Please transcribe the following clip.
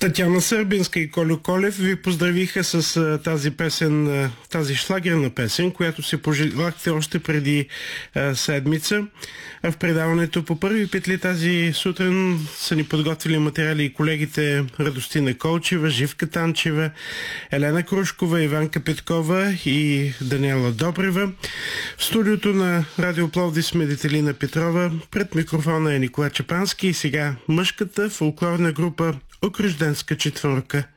Татяна Сърбинска и Колю Колев ви поздравиха с тази песен, тази шлагерна песен, която си пожелахте още преди седмица. В предаването по първи петли тази сутрин са ни подготвили материали и колегите Радостина Колчева, Живка Танчева, Елена Крушкова, Иванка Петкова и Даниела Добрева. В студиото на Радио Пловдив сме Детелина Петрова. Пред микрофона е Николай Чапански и сега мъжката фолклорна група Окръжденска четворка